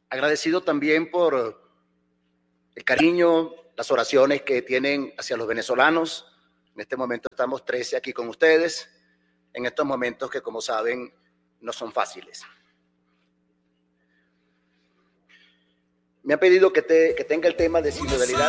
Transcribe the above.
Agradecido también por el cariño, las oraciones que tienen hacia los venezolanos. En este momento estamos 13 aquí con ustedes, en estos momentos que, como saben, no son fáciles. Me han pedido que tenga el tema de sinodalidad.